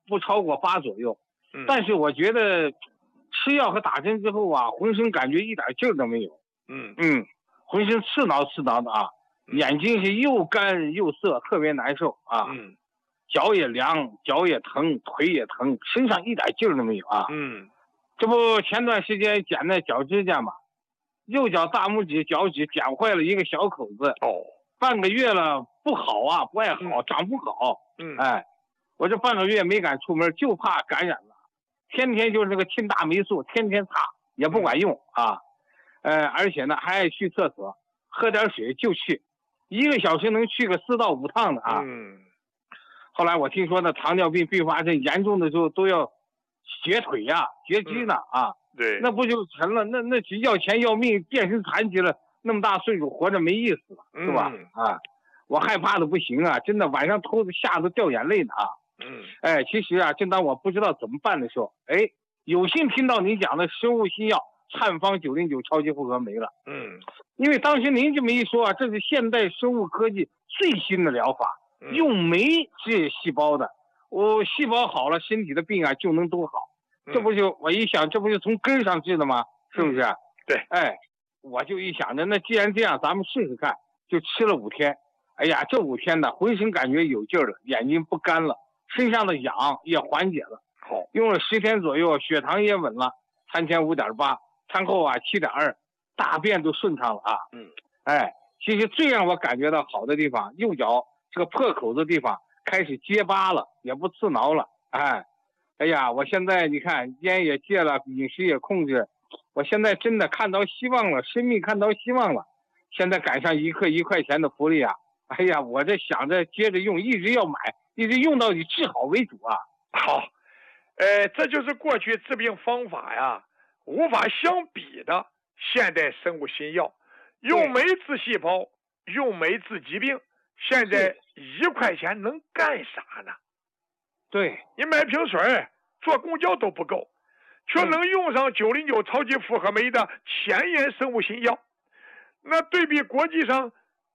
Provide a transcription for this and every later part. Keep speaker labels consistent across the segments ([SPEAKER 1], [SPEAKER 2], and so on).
[SPEAKER 1] 不超过8左右。
[SPEAKER 2] 嗯，
[SPEAKER 1] 但是我觉得吃药和打针之后啊，浑身感觉一点劲儿都没有。
[SPEAKER 2] 嗯
[SPEAKER 1] 浑身刺挠的啊，眼睛是又干又涩，特别难受啊。
[SPEAKER 2] 嗯
[SPEAKER 1] 脚也凉，脚也疼，腿也疼，身上一点劲儿都没有啊。
[SPEAKER 2] 嗯
[SPEAKER 1] 这不前段时间剪的脚指甲嘛，右脚大拇指脚趾剪坏了一个小口子。
[SPEAKER 2] 哦，
[SPEAKER 1] 半个月了，不好啊，不爱好，长不好。哎，我这半个月没敢出门，就怕感染了。天天就是那个青大霉素，天天擦也不管用啊。而且呢还爱去厕所，喝点水就去，1个小时能去个4到5趟的啊。后来我听说那糖尿病并发症严重的时候都要截腿呀、截肢呢啊。
[SPEAKER 2] 对，
[SPEAKER 1] 那不就成了？那要钱要命，变成残疾了，那么大岁数活着没意思了，是吧？啊，我害怕的不行啊，真的晚上偷着吓得掉眼泪呢啊。其实啊，正当我不知道怎么办的时候，有幸听到您讲的生物新药汉方909超级复合酶了。因为当时您这么一说啊，这是现代生物科技最新的疗法，用酶治细胞的。细胞好了，身体的病啊就能都好。这不就我一想，这不就从根上治的吗？是不是？
[SPEAKER 2] 对。
[SPEAKER 1] 我就一想着，那既然这样，咱们试试看。就吃了5天。哎呀，这5天呢，浑身感觉有劲儿了，眼睛不干了，身上的痒也缓解了。
[SPEAKER 2] 好，
[SPEAKER 1] 用了10天左右，血糖也稳了，35.8，餐后啊7.2，大便都顺畅了啊。其实最让我感觉到好的地方，右脚这个破口的地方开始结疤了，也不刺挠了。哎呀，我现在你看烟也戒了，饮食也控制，我现在真的看到希望了，生命看到希望了。现在赶上1克1块钱的福利啊！哎呀，我这想着接着用，一直要买，一直用到你治好为主啊。
[SPEAKER 2] 好，这就是过去治病方法呀无法相比的现代生物新药，用酶治细胞，用酶治疾病，现在1块钱能干啥呢？
[SPEAKER 1] 对，
[SPEAKER 2] 你买瓶水坐公交都不够，却能用上909超级复合酶的前沿生物新药。那对比国际上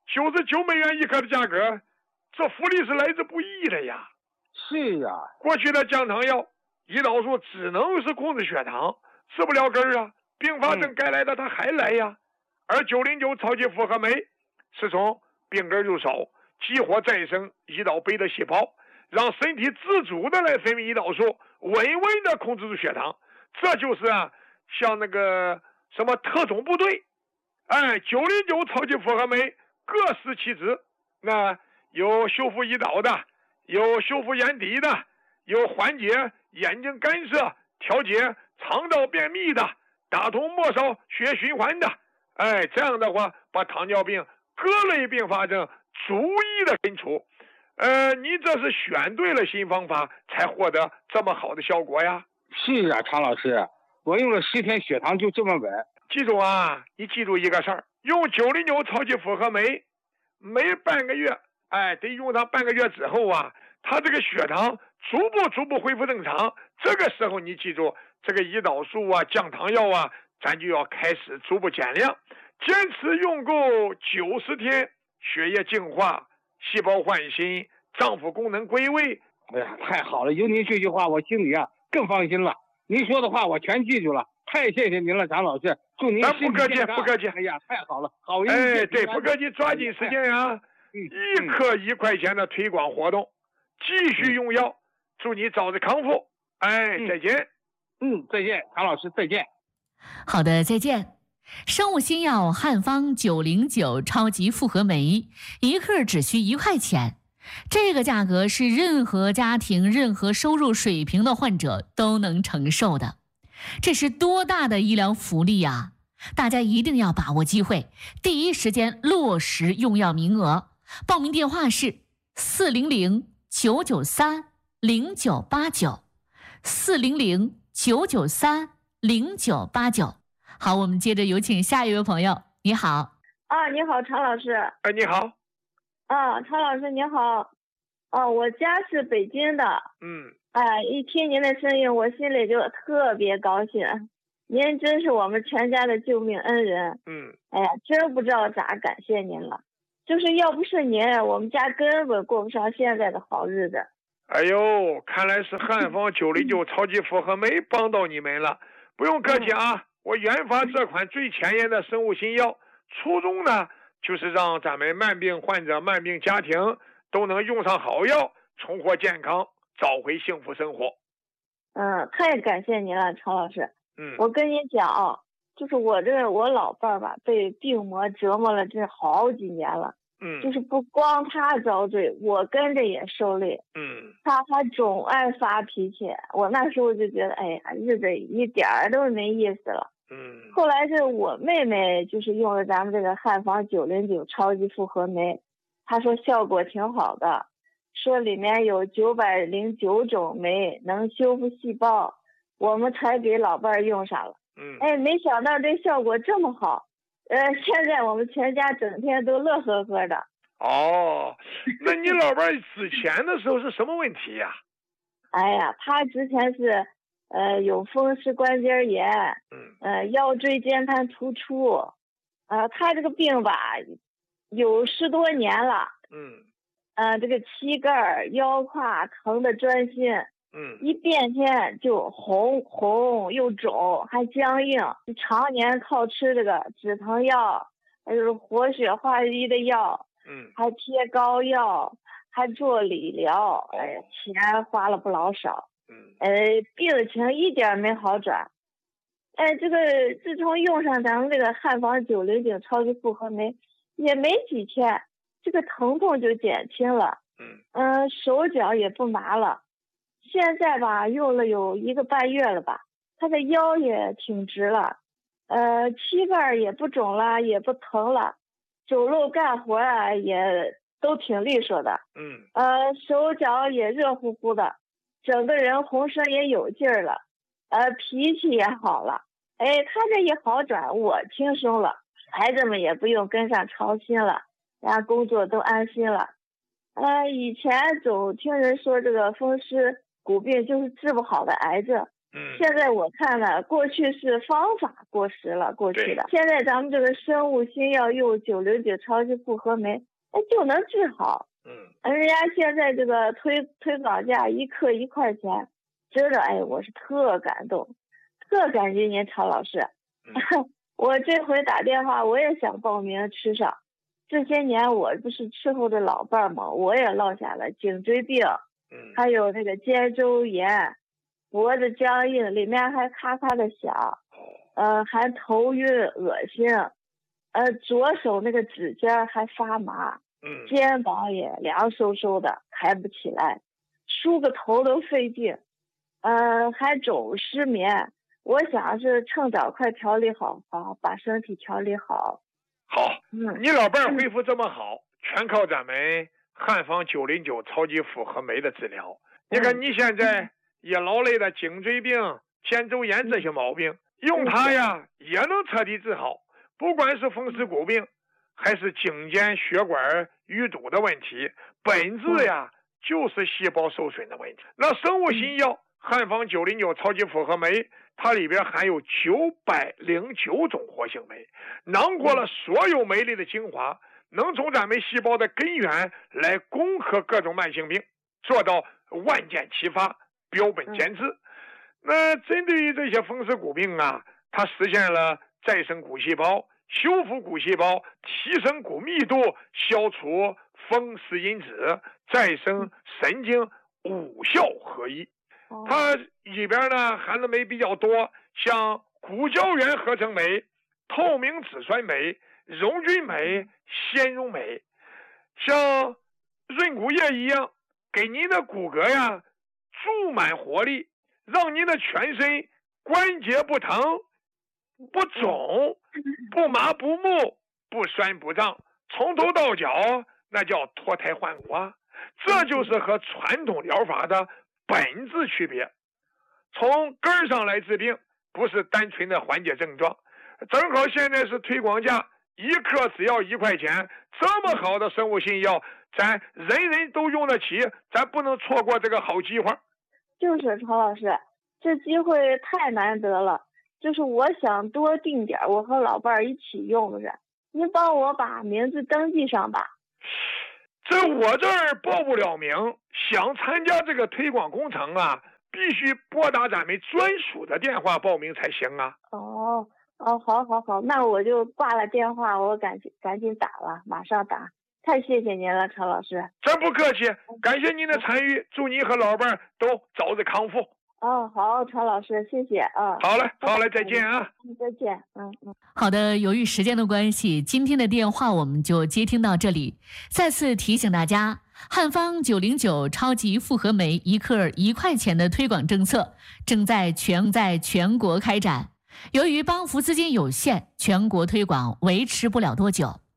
[SPEAKER 2] 99美元1颗的价格，这福利是来之不易的呀。
[SPEAKER 1] 是啊，
[SPEAKER 2] 过去的降糖药、胰岛素只能是控制血糖，治不了根儿啊，并发症该来的它还来呀。而909超级复合酶是从病根入手，激活再生胰岛贝的细胞，让身体自主的来分泌胰岛素，稳稳的控制住血糖。这就是像那个什么特种部队，909超级复合酶各司其职。那有修复胰岛的，有修复眼底的，有缓解眼睛干涩、调节肠道便秘的，打通末梢血液循环的。这样的话，把糖尿病各类并发症逐一的根除。你这是选对了新方法，才获得这么好的效果呀。
[SPEAKER 1] 是啊，常老师，我用了10天，血糖就这么稳。
[SPEAKER 2] 记住啊，你记住一个事儿，用909超级复合酶，每半个月，得用上半个月之后啊，它这个血糖逐步恢复正常。这个时候你记住，这个胰岛素啊、降糖药啊，咱就要开始逐步减量，坚持用够90天，血液净化，细胞焕新，脏腑功能归位。
[SPEAKER 1] 哎呀，太好了！有您这句话，我心里啊更放心了。您说的话我全记住了，太谢谢您了，常老师。祝您
[SPEAKER 2] 不客气，不客气。
[SPEAKER 1] 哎呀，太好了，好运。
[SPEAKER 2] 对，不客气，抓紧时间呀。1克1块钱的推广活动，继续用药，祝你早日康复。再见。
[SPEAKER 1] 再见，常老师，再见。
[SPEAKER 3] 好的，再见。生物新药汉方909超级复合酶，1克只需1块钱。这个价格是任何家庭、任何收入水平的患者都能承受的，这是多大的医疗福利啊！大家一定要把握机会，第一时间落实用药名额。报名电话是400-993-0989，400-993-0989。好，我们接着有请下一位朋友。你好。
[SPEAKER 4] 你好，常老师。
[SPEAKER 2] 你好。
[SPEAKER 4] 常老师你好。我家是北京的。一听您的声音，我心里就特别高兴。您真是我们全家的救命恩人。真不知道咋感谢您了。就是要不是您，我们家根本过不上现在的好日子。
[SPEAKER 2] 哎呦，看来是汉方909超级复合酶帮到你们了，不用客气啊！我研发这款最前沿的生物新药，初衷呢就是让咱们慢病患者、慢病家庭都能用上好药，重获健康，找回幸福生活。
[SPEAKER 4] 太感谢您了，常老师。我跟你讲啊，就是我老伴儿吧，被病魔折磨了这好几年了。就是不光他遭罪，我跟着也受累。他还总爱发脾气，我那时候就觉得，哎呀，日子一点儿都没意思了。后来是我妹妹就是用了咱们这个汉方909超级复合酶，她说效果挺好的，说里面有909种酶能修复细胞，我们才给老伴儿用上了。没想到这效果这么好。现在我们全家整天都乐呵呵的。
[SPEAKER 2] 哦，那你老伴之前的时候是什么问题呀？
[SPEAKER 4] 哎呀，他之前是有风湿关节炎，腰椎间盘突出，他这个病吧有10多年了。这个膝盖腰胯疼的钻心。一变天就红又肿还僵硬，常年靠吃这个止疼药，还有活血化瘀的药，还贴膏药，还做理疗，钱花了不老少。病情一点没好转。这个自从用上咱们这个汉方909超级复合酶，也没几天，这个疼痛就减轻了。手脚也不麻了。现在吧，用了有1个半月了吧，他的腰也挺直了，膝盖也不肿了，也不疼了，走路干活啊也都挺利索的。手脚也热乎乎的，整个人浑身也有劲儿了，脾气也好了。他这一好转，我轻松了，孩子们也不用跟上操心了，大家工作都安心了。以前总听人说这个风湿骨病就是治不好的癌症。现在我看了，过去是方法过时了，过去的。现在咱们这个生物新药用909超级复合酶，就能治好。人家现在这个推广价1克1块钱，真的，我是特感动，特感激您曹老师。我这回打电话，我也想报名吃上。这些年我不是伺候着老伴儿嘛，我也落下了颈椎病，还有那个肩周炎，脖子僵硬，里面还咔咔的响，还头晕恶心，左手那个指尖还发麻，肩膀也凉飕飕的，抬不起来，梳个头都费劲，还总失眠。我想是趁早快调理好，把身体调理好。
[SPEAKER 2] 好，你老伴恢复这么好，全靠咱们汉方909超级复合酶的治疗。你看你现在也劳累的颈椎病、肩周炎这些毛病，用它呀也能彻底治好。不管是风湿骨病，还是颈间血管淤堵的问题，本质呀就是细胞受损的问题。那生物新药汉方909超级复合酶，它里边含有909种活性酶，囊括了所有酶类的精华，能从咱们细胞的根源来攻克各种慢性病，做到万箭齐发，标本兼治。那针对于这些风湿骨病啊，它实现了再生骨细胞、修复骨细胞、提升骨密度、消除风湿因子、再生神经5效合一。它里边呢含的酶比较多，像骨胶原合成酶、透明质酸酶、溶菌酶、纤溶酶，像润骨液一样，给您的骨骼呀注满活力，让您的全身关节不疼、不肿、不麻不木、不酸不胀，从头到脚那叫脱胎换骨啊！这就是和传统疗法的本质区别，从根上来治病，不是单纯的缓解症状。正好现在是推广价，1克只要1块钱，这么好的生物新药，咱人人都用得起，咱不能错过这个好机会。
[SPEAKER 4] 就是曹老师，这机会太难得了，就是我想多订点，我和老伴儿一起用着，您帮我把名字登记上吧。
[SPEAKER 2] 在我这儿报不了名，想参加这个推广工程啊，必须拨打咱们专属的电话报名才行啊。
[SPEAKER 4] 哦，好，那我就挂了电话，我赶紧打了，马上打。太谢谢您了，常老师。
[SPEAKER 2] 真不客气，感谢您的参与，祝你和老伴儿都早日康复。
[SPEAKER 4] 哦，好，常老师，谢谢啊。
[SPEAKER 2] 好嘞，再见啊。
[SPEAKER 4] 再见，
[SPEAKER 3] 好的，由于时间的关系，今天的电话我们就接听到这里。再次提醒大家，汉方909超级复合酶1克1块钱的推广政策正在全国开展。由于帮扶资金有限，全国推广维持不了多久。